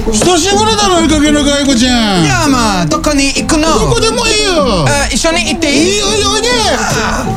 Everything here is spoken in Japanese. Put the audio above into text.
久しぶりだろ、いい加減な外子ちゃん。 いやまあどこに行くの？ どこでもいいよ。 一緒に行っていい？ いいよ、おいで。